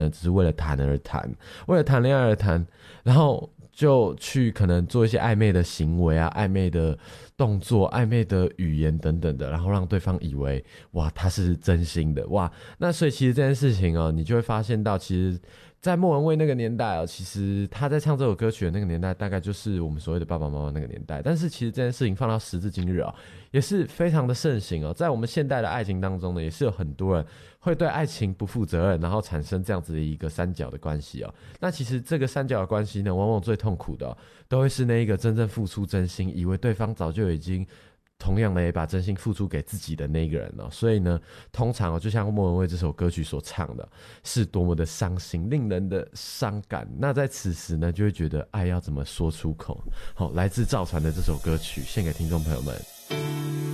只是为了谈而谈，为了谈恋爱而谈，然后就去可能做一些暧昧的行为啊、暧昧的动作、暧昧的语言等等的，然后让对方以为哇他是真心的哇。那所以其实这件事情哦，你就会发现到，其实在莫文蔚那个年代哦，其实他在唱这首歌曲的那个年代，大概就是我们所谓的爸爸妈妈那个年代。但是其实这件事情放到时至今日哦，也是非常的盛行哦。在我们现代的爱情当中呢，也是有很多人会对爱情不负责任，然后产生这样子的一个三角的关系哦。那其实这个三角的关系呢，往往最痛苦的哦，都会是那一个真正付出真心，以为对方早就已经同样的也把真心付出给自己的那一个人哦。所以呢，通常哦，就像莫文蔚这首歌曲所唱的，是多么的伤心，令人的伤感。那在此时呢，就会觉得爱要怎么说出口？好，来自赵传的这首歌曲，献给听众朋友们。